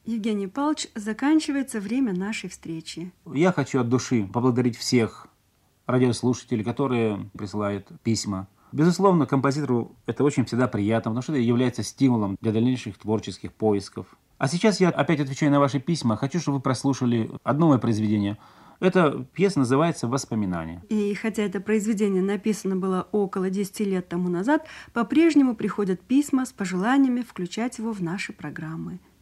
Евгений Павлович, заканчивается время нашей встречи. Я хочу от души поблагодарить всех радиослушателей, которые присылают письма. Безусловно, композитору это очень всегда приятно, потому что это является стимулом для дальнейших творческих поисков. А сейчас я опять отвечаю на ваши письма. Хочу, чтобы вы прослушали одно мое произведение. Эта пьеса называется «Воспоминания». И хотя это произведение написано было около 10 лет тому назад, по-прежнему приходят письма с пожеланиями включать его в наши программы.